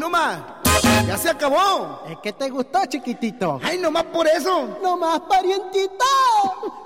nomás. Ya se acabó. Es que te gustó, chiquitito. Ay, nomás por eso. Nomás, parientito.